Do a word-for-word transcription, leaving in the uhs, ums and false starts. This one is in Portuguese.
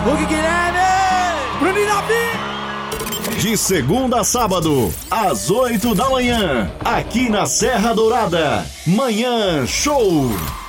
Hugo Guilherme! Bruninho Davi! De segunda a sábado, às oito da manhã, aqui na Serra Dourada. Manhã Show!